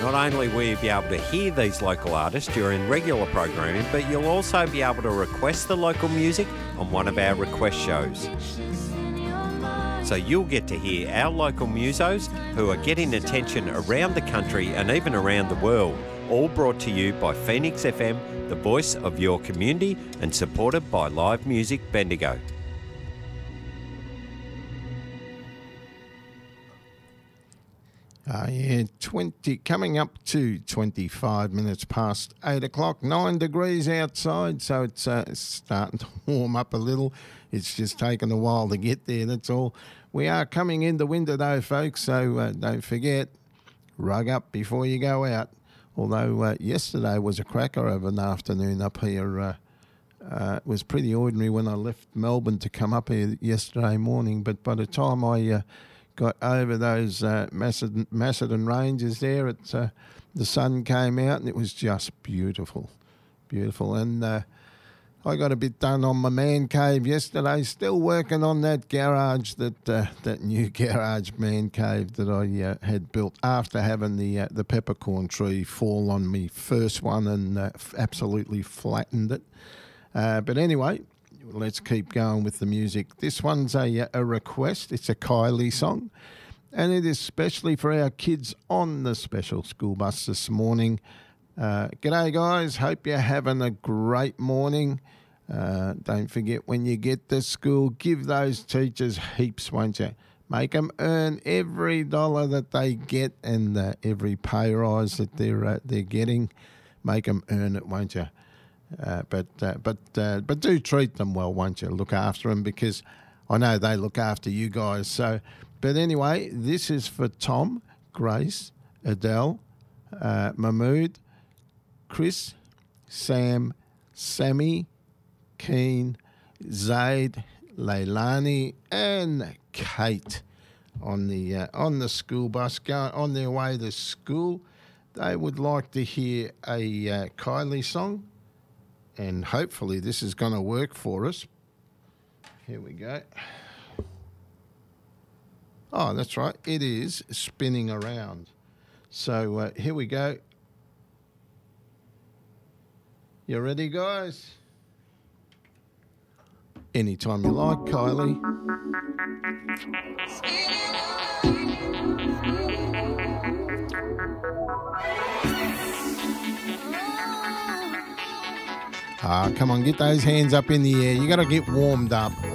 Not only will you be able to hear these local artists during regular programming, but you'll also be able to request the local music on one of our request shows. So you'll get to hear our local musos who are getting attention around the country and even around the world, all brought to you by Phoenix FM, the voice of your community, and supported by Live Music Bendigo. Yeah, coming up to 25 minutes past 8 o'clock, 9 degrees outside, so it's starting to warm up a little. It's just taken a while to get there, that's all. We are coming into winter though, folks, so don't forget, rug up before you go out. Although yesterday was a cracker of an afternoon up here. It was pretty ordinary when I left Melbourne to come up here yesterday morning, but by the time I got over those Macedon Ranges there, the sun came out and it was just beautiful, beautiful. And I got a bit done on my man cave yesterday, still working on that garage, that new garage man cave that I had built after having the peppercorn tree fall on me first one and absolutely flattened it. But anyway, let's keep going with the music. This one's a request. It's a Kylie song, and it is especially for our kids on the special school bus this morning. G'day, guys. Hope you're having a great morning. Don't forget, when you get to school, give those teachers heaps, won't you? Make them earn every dollar that they get and every pay rise that they're getting. Make them earn it, won't you? But do treat them well, won't you? Look after them, because I know they look after you guys. So, but anyway, this is for Tom, Grace, Adele, Mahmood, Chris, Sam, Sammy, Keen, Zaid, Leilani, and Kate on the school bus going on their way to school. They would like to hear a Kylie song. And hopefully this is going to work for us. Here we go. Oh, that's right. It is spinning around. So here we go. You ready, guys? Anytime you like, Kylie. Come on, get those hands up in the air. You got to get warmed up.